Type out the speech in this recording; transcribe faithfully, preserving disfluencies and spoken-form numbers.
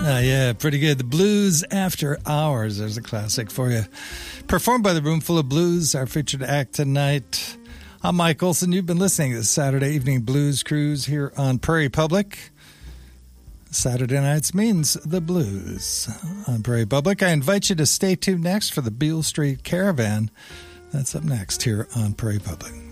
Uh, yeah, pretty good. The Blues After Hours. There's a classic for you. Performed by the Roomful of Blues, our featured act tonight. I'm Mike Olson. You've been listening to the Saturday Evening Blues Cruise here on Prairie Public. Saturday nights means the blues on Prairie Public. I invite you to stay tuned next for the Beale Street Caravan. That's up next here on Prairie Public.